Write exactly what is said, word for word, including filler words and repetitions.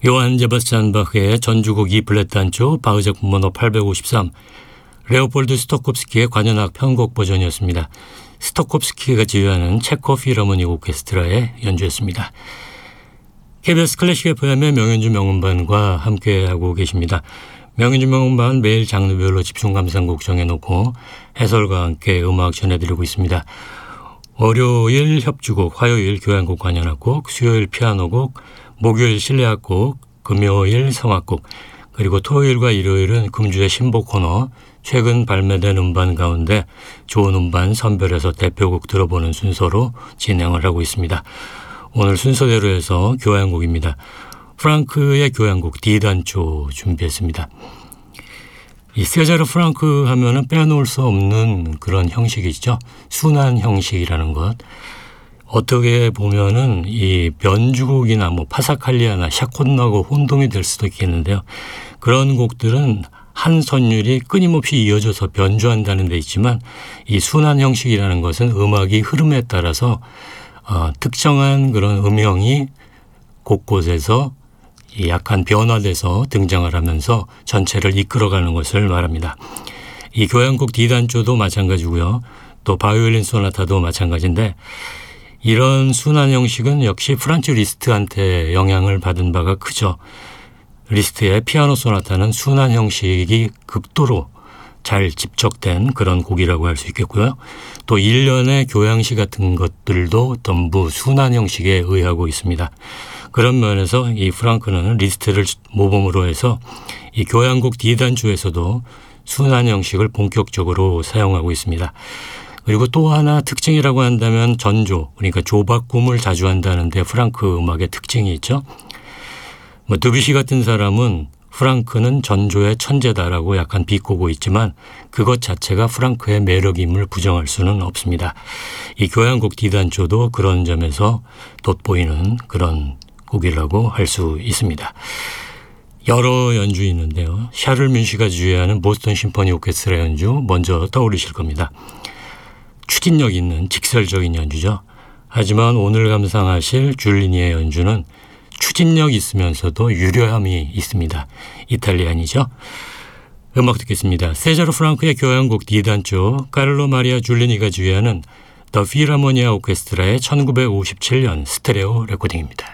요한 제바스찬 바흐의 전주곡 이 플랫 단조 바흐작품 번호 팔백오십삼, 레오폴드 스토콥스키의 관현악 편곡 버전이었습니다. 스토콥스키가 지휘하는 체코 필하모닉 오케스트라의 연주였습니다. 케이비에스 클래식 에프엠의 명연주 명음반과 함께하고 계십니다. 명연주 명음반 매일 장르별로 집중 감상곡 정해놓고 해설과 함께 음악 전해드리고 있습니다. 월요일 협주곡, 화요일 교향곡 관현악곡, 수요일 피아노곡, 목요일 실내악곡, 금요일 성악곡, 그리고 토요일과 일요일은 금주의 신보 코너, 최근 발매된 음반 가운데 좋은 음반 선별해서 대표곡 들어보는 순서로 진행을 하고 있습니다. 오늘 순서대로 해서 교향곡입니다. 프랑크의 교향곡 D단조 준비했습니다. 이 세자르 프랑크 하면은 빼놓을 수 없는 그런 형식이죠. 순환 형식이라는 것. 어떻게 보면은 이 변주곡이나 뭐 파사칼리아나 샤콘나고 혼동이 될 수도 있겠는데요. 그런 곡들은 한 선율이 끊임없이 이어져서 변주한다는 데 있지만 이 순환 형식이라는 것은 음악이 흐름에 따라서 어, 특정한 그런 음형이 곳곳에서 약간 변화돼서 등장을 하면서 전체를 이끌어가는 것을 말합니다. 이 교향곡 D단조도 마찬가지고요. 또 바이올린 소나타도 마찬가지인데 이런 순환 형식은 역시 프란츠 리스트한테 영향을 받은 바가 크죠. 리스트의 피아노 소나타는 순환 형식이 극도로 잘 집적된 그런 곡이라고 할 수 있겠고요. 또 일련의 교향시 같은 것들도 전부 순환 형식에 의하고 있습니다. 그런 면에서 이 프랑크는 리스트를 모범으로 해서 이 교향곡 D단조에서도 순환 형식을 본격적으로 사용하고 있습니다. 그리고 또 하나 특징이라고 한다면 전조, 그러니까 조바꿈을 자주 한다는데 프랑크 음악의 특징이 있죠. 뭐 드뷔시 같은 사람은 프랑크는 전조의 천재다라고 약간 비꼬고 있지만 그것 자체가 프랑크의 매력임을 부정할 수는 없습니다. 이 교향곡 D단조도 그런 점에서 돋보이는 그런 곡이라고 할 수 있습니다. 여러 연주 있는데요. 샤를 뮌시가 주재하는 보스턴 심포니 오케스트라 연주 먼저 떠오르실 겁니다. 추진력 있는 직설적인 연주죠. 하지만 오늘 감상하실 줄리니의 연주는 추진력 있으면서도 유려함이 있습니다. 이탈리안이죠. 음악 듣겠습니다. 세자르 프랑크의 교향곡 D단조, 카를로 마리아 줄리니가 주재하는 더 필하모니아 오케스트라의 천구백오십칠 년 스테레오 레코딩입니다.